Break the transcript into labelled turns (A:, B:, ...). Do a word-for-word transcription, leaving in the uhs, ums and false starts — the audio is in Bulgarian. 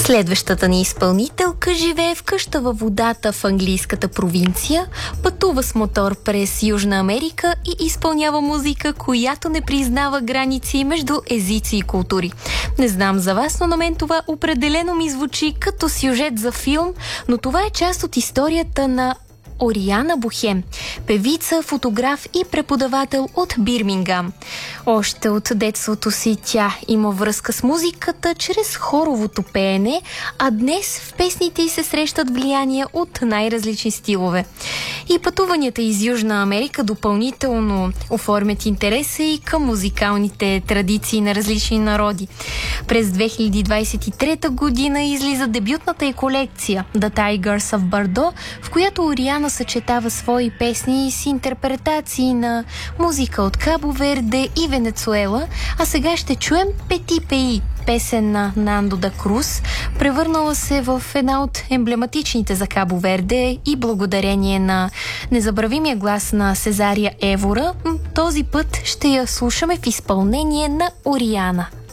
A: Следващата ни изпълнителка живее в къща във водата в английската провинция, пътува с мотор през Южна Америка и изпълнява музика, която не признава граници между езици и култури. Не знам за вас, но на мен това определено ми звучи като сюжет за филм, но това е част от историята на Ориана Бухем, певица, фотограф и преподавател от Бирмингам. Още от детството си тя има връзка с музиката чрез хоровото пеене, а днес в песните й се срещат влияния от най-различни стилове. И пътуванията из Южна Америка допълнително оформят интереса и към музикалните традиции на различни народи. През две хиляди двадесет и трета година излиза дебютната й колекция The Tigers of Bordeaux, в която Ориана съчетава свои песни с интерпретации на музика от Кабо Верде и Венецуела, а сега ще чуем Пети Пеи, песен на Нандо да Круз, превърнала се в една от емблематичните за Кабо Верде и благодарение на незабравимия глас на Сезария Евора, този път ще я слушаме в изпълнение на Ориана.